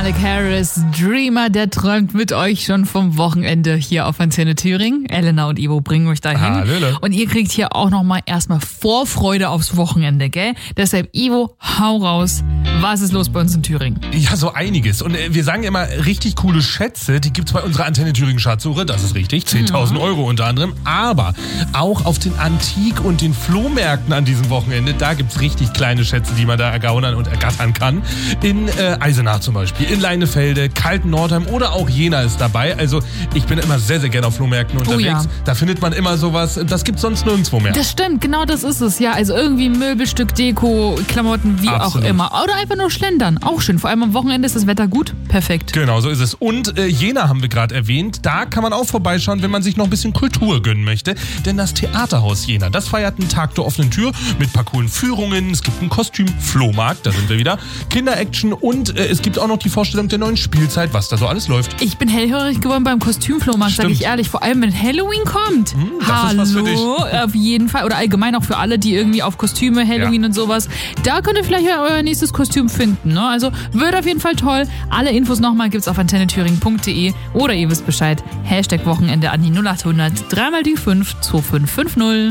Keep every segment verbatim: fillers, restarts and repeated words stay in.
Sonic Harris, Dreamer, der träumt mit euch schon vom Wochenende hier auf Antenne Thüringen. Elena und Ivo bringen euch dahin. Hallöle. Und ihr kriegt hier auch nochmal erstmal Vorfreude aufs Wochenende, gell? Deshalb, Ivo, hau raus. Was ist los bei uns in Thüringen? Ja, so einiges. Und äh, wir sagen immer, richtig coole Schätze, die gibt's bei unserer Antenne Thüringen Schatzsuche. Das ist richtig, zehntausend Euro unter anderem. Aber auch auf den Antik- und den Flohmärkten an diesem Wochenende, da gibt's richtig kleine Schätze, die man da ergaunern und ergattern kann. In äh, Eisenach zum Beispiel, in Leinefelde, Kalten-Nordheim oder auch Jena ist dabei. Also ich bin immer sehr, sehr gerne auf Flohmärkten unterwegs. Oh ja. Da findet man immer sowas, das gibt's sonst nirgendwo mehr. Das stimmt, genau das ist es. Ja, also irgendwie Möbelstück, Deko, Klamotten, wie Absolut. auch immer. Oder einfach nur schlendern, auch schön. Vor allem am Wochenende ist das Wetter gut, perfekt. Genau, so ist es. Und äh, Jena haben wir gerade erwähnt. Da kann man auch vorbeischauen, wenn man sich noch ein bisschen Kultur gönnen möchte. Denn das Theaterhaus Jena, das feiert einen Tag der offenen Tür mit ein paar coolen Führungen. Es gibt einen Kostüm-Flohmarkt, da sind wir wieder. Kinder-Action und äh, es gibt auch noch die Vorstellung der neuen Spielzeit, was da so alles läuft. Ich bin hellhörig geworden beim Kostümflohmarkt, sag ich ehrlich. Vor allem, wenn Halloween kommt. Hm, das Hallo, ist was für dich. auf jeden Fall. Oder allgemein auch für alle, die irgendwie auf Kostüme, Halloween Ja. und sowas. Da könnt ihr vielleicht ja euer nächstes Kostüm finden. Ne? Also wird auf jeden Fall toll. Alle Infos nochmal gibt's auf antenne thüringen punkt de oder ihr wisst Bescheid. Hashtag Wochenende an die null acht hundert drei mal die fünf zwei fünf fünf null.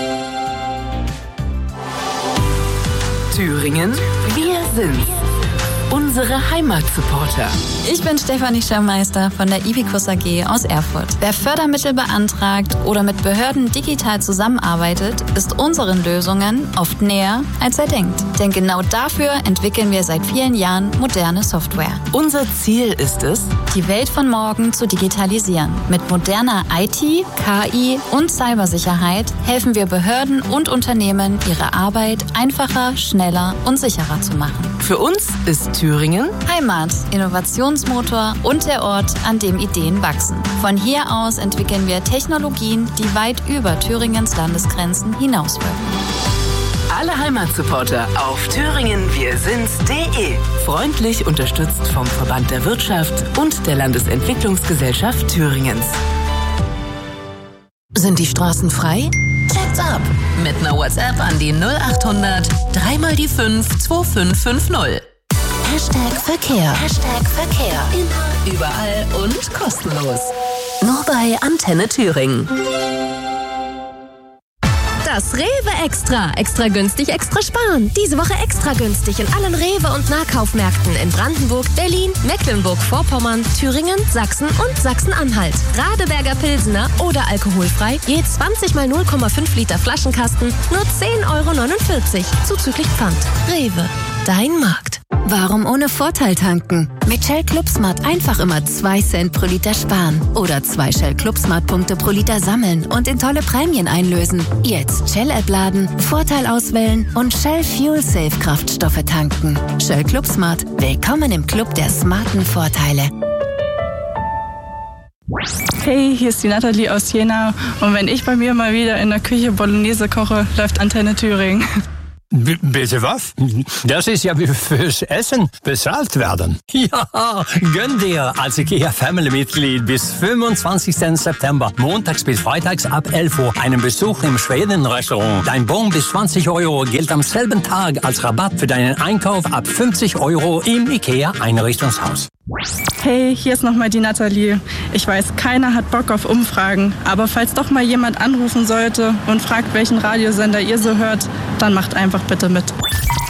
Thüringen, wir sind's. Unsere Heimatsupporter. Ich bin Stefanie Schermeister von der Ibicus A G aus Erfurt. Wer Fördermittel beantragt oder mit Behörden digital zusammenarbeitet, ist unseren Lösungen oft näher, als er denkt. Denn genau dafür entwickeln wir seit vielen Jahren moderne Software. Unser Ziel ist es, Die Welt von morgen zu digitalisieren. Mit moderner I T, K I und Cybersicherheit helfen wir Behörden und Unternehmen, ihre Arbeit einfacher, schneller und sicherer zu machen. für uns ist Thüringen Heimat, Innovationsmotor und der Ort, an dem Ideen wachsen. Von hier aus entwickeln wir Technologien, die weit über Thüringens Landesgrenzen hinauswirken. alle Heimatsupporter auf thüringen wir sind's punkt de. Freundlich unterstützt vom Verband der Wirtschaft und der Landesentwicklungsgesellschaft Thüringens. Sind die Straßen frei? Check's ab mit einer WhatsApp an die null acht hundert drei mal die fünf zwei fünf fünf null. Hashtag Verkehr. Hashtag Verkehr. Immer, überall und kostenlos. Nur bei Antenne Thüringen. Das Rewe Extra. Extra günstig, extra sparen. Diese Woche extra günstig in allen Rewe- und Nahkaufmärkten in Brandenburg, Berlin, Mecklenburg-Vorpommern, Thüringen, Sachsen und Sachsen-Anhalt. Radeberger Pilsener oder alkoholfrei, je zwanzig mal null Komma fünf Liter Flaschenkasten, nur zehn Euro neunundvierzig, zuzüglich Pfand. Rewe, dein Markt. Warum ohne Vorteil tanken? Mit Shell ClubSmart einfach immer zwei Cent pro Liter sparen. Oder zwei Shell ClubSmart-Punkte pro Liter sammeln und in tolle Prämien einlösen. Jetzt Shell-App laden, Vorteil auswählen und Shell Fuel Safe Kraftstoffe tanken. Shell ClubSmart. Willkommen im Club der smarten Vorteile. Hey, hier ist die Nathalie aus Jena. Und wenn ich bei mir mal wieder in der Küche Bolognese koche, läuft Antenne Thüringen. B- bitte was? Das ist ja wie fürs Essen bezahlt werden. Ja, gönn dir als IKEA-Family-Mitglied bis fünfundzwanzigsten September, montags bis freitags ab elf Uhr, einen Besuch im Schweden-Restaurant. Dein Bon bis zwanzig Euro gilt am selben Tag als Rabatt für deinen Einkauf ab fünfzig Euro im IKEA-Einrichtungshaus. Hey, hier ist nochmal die Nathalie. Ich weiß, keiner hat Bock auf Umfragen. Aber falls doch mal jemand anrufen sollte und fragt, welchen Radiosender ihr so hört, dann macht einfach bitte mit.